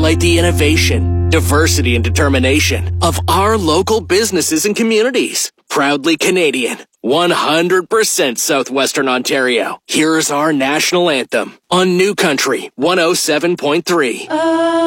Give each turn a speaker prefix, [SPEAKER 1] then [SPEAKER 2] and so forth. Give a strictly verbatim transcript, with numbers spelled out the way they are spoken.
[SPEAKER 1] highlight the innovation, diversity, and determination of our local businesses and communities. Proudly Canadian, one hundred percent Southwestern Ontario. Here's our national anthem on New Country one oh seven point three.